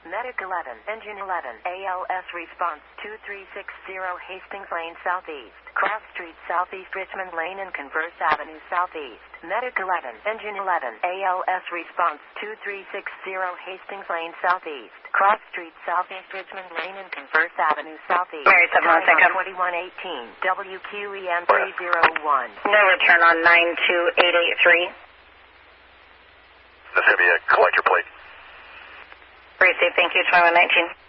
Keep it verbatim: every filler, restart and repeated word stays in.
Medic eleven, Engine eleven, A L S response two three six zero Hastings Lane Southeast, Cross Street Southeast, Richmond Lane and Converse Avenue Southeast. Medic eleven, Engine eleven, A L S response two three six zero Hastings Lane Southeast, Cross Street Southeast, Richmond Lane and Converse Avenue Southeast. Mary seven one second. twenty-one eighteen, W Q E M three zero one. No return on nine two eight eight three. This is going to be a collector plate. Received, thank you, twenty-one nineteen.